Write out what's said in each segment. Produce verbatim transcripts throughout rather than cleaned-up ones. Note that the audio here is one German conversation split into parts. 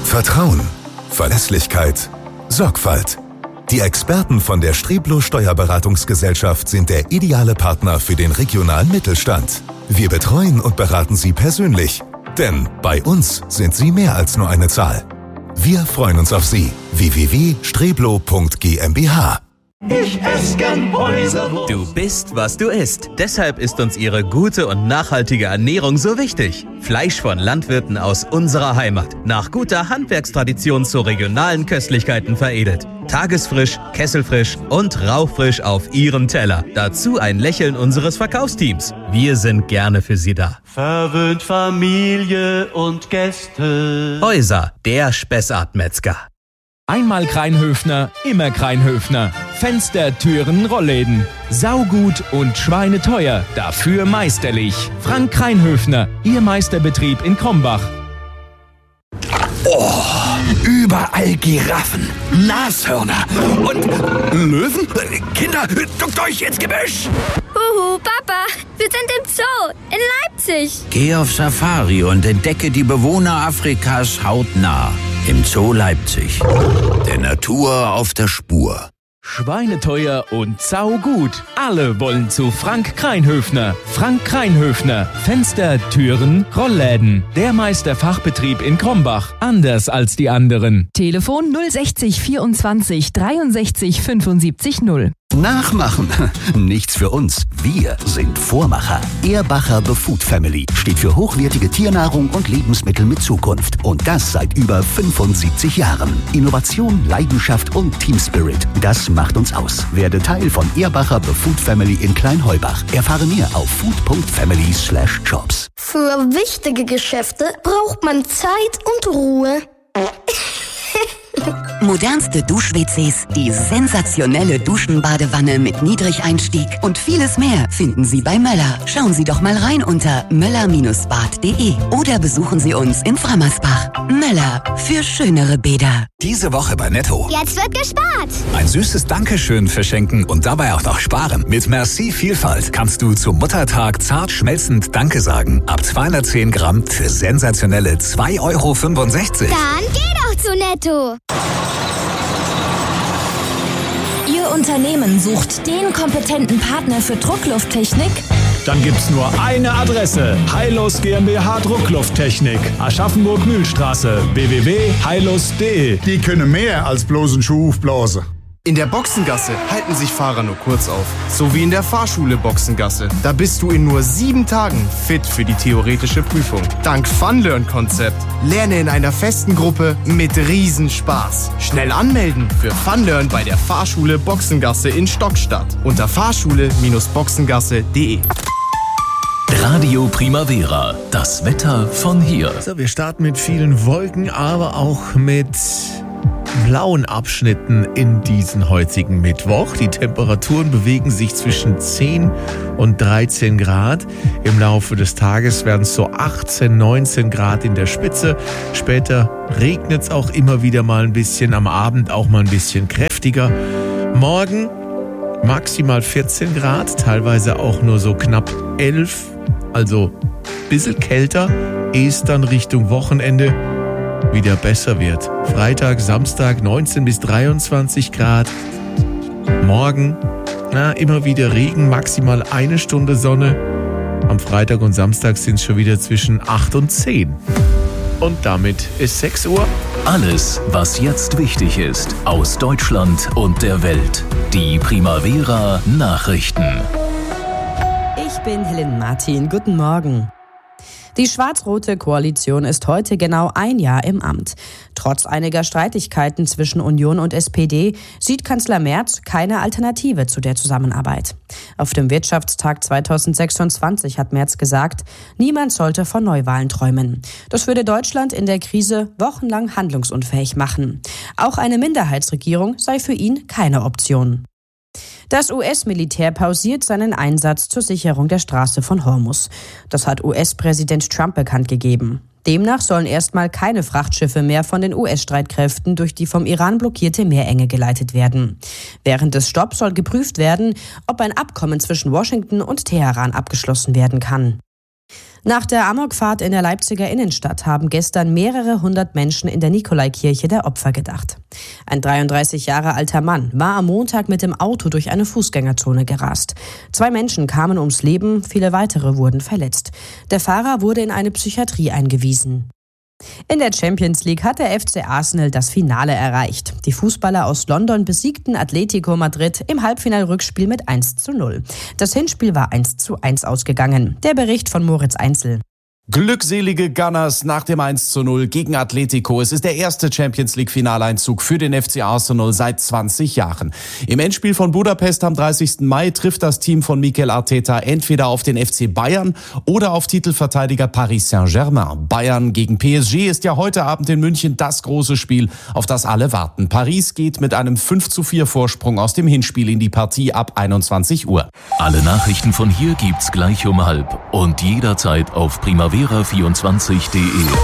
Vertrauen, Verlässlichkeit, Sorgfalt. Die Experten von der Streblo Steuerberatungsgesellschaft sind der ideale Partner für den regionalen Mittelstand. Wir betreuen und beraten Sie persönlich, denn bei uns sind Sie mehr als nur eine Zahl. Wir freuen uns auf Sie. w w w punkt streblo punkt g m b h. Ich esse gern Häuserwurst. Du bist, was du isst. Deshalb ist uns ihre gute und nachhaltige Ernährung so wichtig. Fleisch von Landwirten aus unserer Heimat. Nach guter Handwerkstradition zu regionalen Köstlichkeiten veredelt. Tagesfrisch, kesselfrisch und rauchfrisch auf Ihrem Teller. Dazu ein Lächeln unseres Verkaufsteams. Wir sind gerne für Sie da. Verwöhnt Familie und Gäste. Häuser, der Spessart-Metzger. Einmal Kreinhöfner, immer Kreinhöfner. Fenster, Türen, Rollläden. Saugut und schweineteuer, dafür meisterlich. Frank Kreinhöfner, Ihr Meisterbetrieb in Krombach. Oh, überall Giraffen, Nashörner und Löwen. Kinder, duckt euch ins Gebüsch. Huhu, Papa, wir sind im Zoo in Leipzig. Geh auf Safari und entdecke die Bewohner Afrikas hautnah. Im Zoo Leipzig. Der Natur auf der Spur. Schweineteuer und saugut. Alle wollen zu Frank Kreinhöfner. Frank Kreinhöfner. Fenster, Türen, Rollläden. Der Meisterfachbetrieb in Krombach. Anders als die anderen. Telefon null sechzig vierundzwanzig dreiundsechzig fünfundsiebzig null. Nachmachen. Nichts für uns. Wir sind Vormacher. Ehrbacher The Food Family steht für hochwertige Tiernahrung und Lebensmittel mit Zukunft. Und das seit über fünfundsiebzig Jahren. Innovation, Leidenschaft und Teamspirit. Das macht uns aus. Werde Teil von Ehrbacher The Food Family in Kleinheubach. Erfahre mehr auf food punkt family slash jobs. Für wichtige Geschäfte braucht man Zeit und Ruhe. Modernste Dusch-W Cs, die sensationelle Duschenbadewanne mit Niedrigeinstieg und vieles mehr finden Sie bei Möller. Schauen Sie doch mal rein unter möller Bindestrich bad punkt de oder besuchen Sie uns in Frammersbach. Möller, für schönere Bäder. Diese Woche bei Netto. Jetzt wird gespart. Ein süßes Dankeschön verschenken und dabei auch noch sparen. Mit Merci Vielfalt kannst du zum Muttertag zart schmelzend Danke sagen. Ab zweihundertzehn Gramm für sensationelle zwei Euro fünfundsechzig. Dann geh doch zu Netto. Ihr Unternehmen sucht den kompetenten Partner für Drucklufttechnik? Dann gibt's nur eine Adresse. Heilos GmbH Drucklufttechnik. Aschaffenburg-Mühlstraße. w w w punkt heilos punkt de. Die können mehr als bloßen Schuh aufblasen. In der Boxengasse halten sich Fahrer nur kurz auf. So wie in der Fahrschule Boxengasse. Da bist du in nur sieben Tagen fit für die theoretische Prüfung. Dank Funlearn-Konzept. Lerne in einer festen Gruppe mit Riesenspaß. Schnell anmelden für Funlearn bei der Fahrschule Boxengasse in Stockstadt. Unter fahrschule Bindestrich boxengasse punkt de. Radio Primavera, das Wetter von hier. So, wir starten mit vielen Wolken, aber auch mit blauen Abschnitten in diesen heutigen Mittwoch. Die Temperaturen bewegen sich zwischen zehn und dreizehn Grad. Im Laufe des Tages werden es so achtzehn, neunzehn Grad in der Spitze. Später regnet es auch immer wieder mal ein bisschen, am Abend auch mal ein bisschen kräftiger. Morgen maximal vierzehn Grad, teilweise auch nur so knapp elf, also ein bisschen kälter, ehe es dann Richtung Wochenende wieder besser wird. Freitag, Samstag neunzehn bis dreiundzwanzig Grad. Morgen, na, immer wieder Regen, maximal eine Stunde Sonne. Am Freitag und Samstag sind es schon wieder zwischen acht und zehn. Und damit ist sechs Uhr. Alles, was jetzt wichtig ist, aus Deutschland und der Welt. Die Primavera Nachrichten. Ich bin Helen Martin. Guten Morgen. Die schwarz-rote Koalition ist heute genau ein Jahr im Amt. Trotz einiger Streitigkeiten zwischen Union und S P D sieht Kanzler Merz keine Alternative zu der Zusammenarbeit. Auf dem Wirtschaftstag zweitausendsechsundzwanzig hat Merz gesagt, niemand sollte von Neuwahlen träumen. Das würde Deutschland in der Krise wochenlang handlungsunfähig machen. Auch eine Minderheitsregierung sei für ihn keine Option. Das U S-Militär pausiert seinen Einsatz zur Sicherung der Straße von Hormuz. Das hat U S-Präsident Trump bekannt gegeben. Demnach sollen erstmal keine Frachtschiffe mehr von den U S-Streitkräften durch die vom Iran blockierte Meerenge geleitet werden. Während des Stopps soll geprüft werden, ob ein Abkommen zwischen Washington und Teheran abgeschlossen werden kann. Nach der Amokfahrt in der Leipziger Innenstadt haben gestern mehrere hundert Menschen in der Nikolaikirche der Opfer gedacht. Ein dreiunddreißig Jahre alter Mann war am Montag mit dem Auto durch eine Fußgängerzone gerast. Zwei Menschen kamen ums Leben, viele weitere wurden verletzt. Der Fahrer wurde in eine Psychiatrie eingewiesen. In der Champions League hat der F C Arsenal das Finale erreicht. Die Fußballer aus London besiegten Atletico Madrid im Halbfinalrückspiel mit eins zu null. Das Hinspiel war eins zu eins ausgegangen. Der Bericht von Moritz Einzel. Glückselige Gunners nach dem eins zu null gegen Atletico. Es ist der erste Champions-League-Finaleinzug für den F C Arsenal seit zwanzig Jahren. Im Endspiel von Budapest am dreißigsten Mai trifft das Team von Mikel Arteta entweder auf den F C Bayern oder auf Titelverteidiger Paris Saint-Germain. Bayern gegen P S G ist ja heute Abend in München das große Spiel, auf das alle warten. Paris geht mit einem fünf zu vier Vorsprung aus dem Hinspiel in die Partie ab einundzwanzig Uhr. Alle Nachrichten von hier gibt's gleich um halb und jederzeit auf primavera vierundzwanzig punkt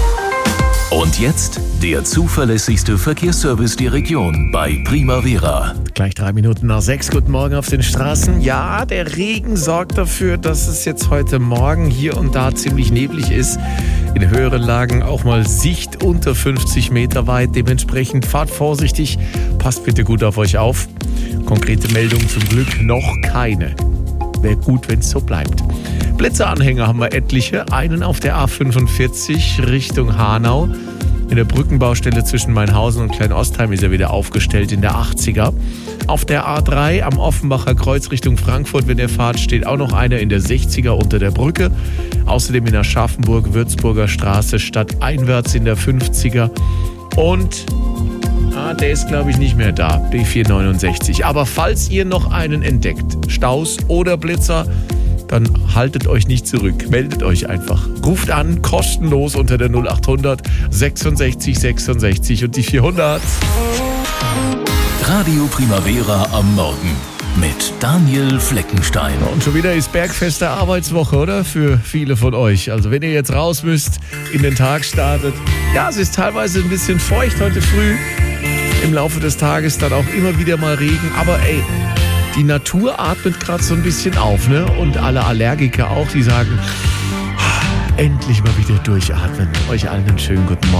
de. Und jetzt der zuverlässigste Verkehrsservice der Region bei Primavera. Gleich drei Minuten nach sechs. Guten Morgen auf den Straßen. Ja, der Regen sorgt dafür, dass es jetzt heute Morgen hier und da ziemlich neblig ist. In höheren Lagen auch mal Sicht unter fünfzig Meter weit. Dementsprechend fahrt vorsichtig. Passt bitte gut auf euch auf. Konkrete Meldungen zum Glück noch keine. Wäre gut, wenn es so bleibt. Blitzeranhänger haben wir etliche. Einen auf der A fünfundvierzig Richtung Hanau. In der Brückenbaustelle zwischen Mainhausen und Kleinostheim ist er wieder aufgestellt in der achtziger. Auf der A drei am Offenbacher Kreuz Richtung Frankfurt, wenn ihr fahrt, steht auch noch einer in der sechziger unter der Brücke. Außerdem in der Aschaffenburg-Würzburger Straße stadteinwärts in der fünfziger. Und ah, der ist, glaube ich, nicht mehr da, B vierhundertneunundsechzig. Aber falls ihr noch einen entdeckt, Staus oder Blitzer, dann haltet euch nicht zurück. Meldet euch einfach. Ruft an, kostenlos unter der null achthundert sechsundsechzig sechsundsechzig und die vierhundert. Radio Primavera am Morgen mit Daniel Fleckenstein. Und schon wieder ist bergfeste Arbeitswoche, oder? Für viele von euch. Also wenn ihr jetzt raus müsst, in den Tag startet. Ja, es ist teilweise ein bisschen feucht heute früh. Im Laufe des Tages dann auch immer wieder mal Regen. Aber ey, die Natur atmet gerade so ein bisschen auf, ne? Und alle Allergiker auch, die sagen, endlich mal wieder durchatmen. Euch allen einen schönen guten Morgen.